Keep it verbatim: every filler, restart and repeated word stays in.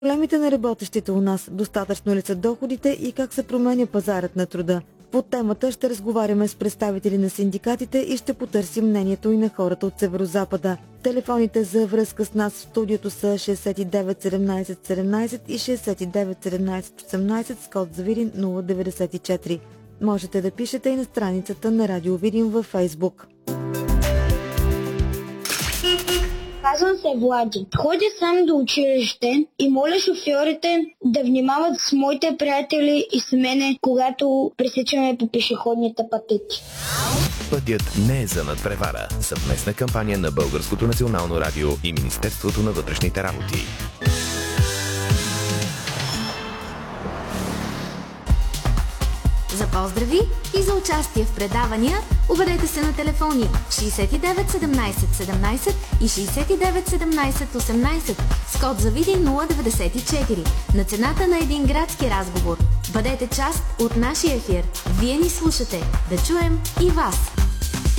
Проблемите на работещите у нас, достатъчно ли са доходите и как се променя пазарът на труда? По темата ще разговаряме с представители на синдикатите и ще потърсим мнението и на хората от Северозапада. Телефоните за връзка с нас в студиото са шейсет и девет седемнайсет седемнайсет и шейсет и девет седемнайсет осемнайсет с код за Видин нула деветдесет и четири. Можете да пишете и на страницата на Радио Видин във Фейсбук. Казвам се Влади. Ходя сам до училище и моля шофьорите да внимават с моите приятели и с мене, когато пресичаме по пешеходните пътеки. Пътят не е за надпревара. Съвместна кампания на Българското национално радио и Министерството на вътрешните работи. За поздрави и за участие в предавания обадете се на телефони шейсет и девет седемнайсет седемнайсет и шейсет и девет седемнайсет осемнайсет с код за Видин нула деветдесет и четири на цената на един градски разговор. Бъдете част от нашия ефир. Вие ни слушате. Да чуем и вас!